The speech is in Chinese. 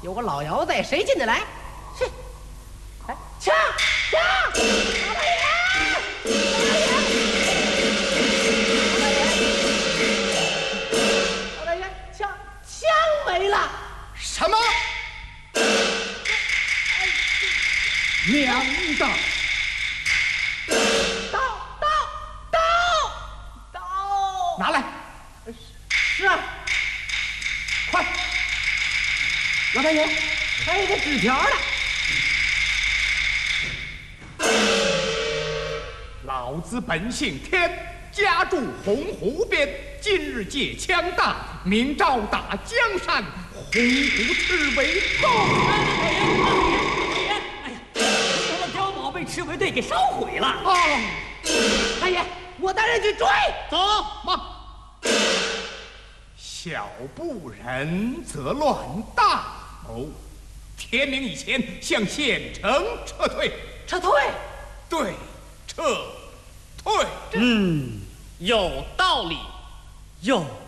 有个老妖在，谁进得来？是，哎，抢！老大爷！老大爷，枪没了！ 什么？娘的！ 刀！ 拿来！ 是啊， 快！ 老大爷，还有个纸条呢。 老子本姓天，家住洪湖边。今日借枪弹，明朝打江山，洪湖赤尾后。 哎呀，他的碉堡被赤卫队给烧毁了。 哦， 大爷，我带人去追。 走，妈。小不忍则乱大谋，天明以前向县城撤退。 撤退？ 对，撤退。 有道理，有